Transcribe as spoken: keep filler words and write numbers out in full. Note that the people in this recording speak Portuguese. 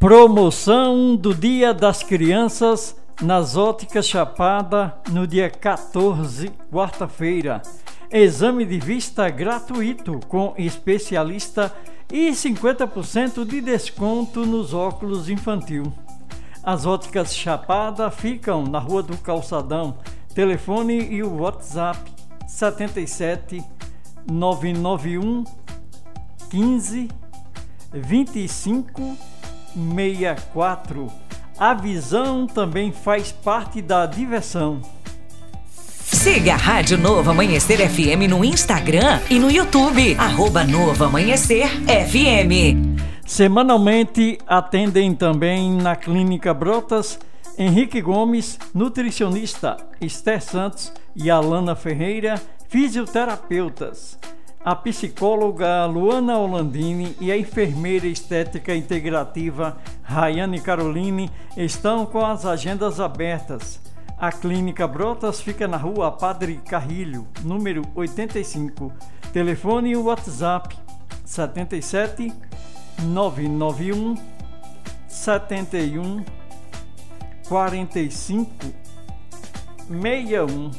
Promoção do Dia das Crianças nas Óticas Chapada no dia quatorze, quarta-feira. Exame de vista gratuito com especialista e cinquenta por cento de desconto nos óculos infantil. As Óticas Chapada ficam na Rua do Calçadão. Telefone e o WhatsApp sete sete nove nove um quinze vinte e cinco sessenta e quatro. A visão também faz parte da diversão. Siga a Rádio Novo Amanhecer F M no Instagram e no YouTube, arroba Novo Amanhecer F M. Semanalmente atendem também na Clínica Brotas Henrique Gomes, nutricionista, Esther Santos e Alana Ferreira, fisioterapeutas. A psicóloga Luana Olandini e a enfermeira estética integrativa Rayane Caroline estão com as agendas abertas. A Clínica Brotas fica na Rua Padre Carrilho, número oitenta e cinco. Telefone e WhatsApp sete sete nove nove um sete um quatro cinco seis um.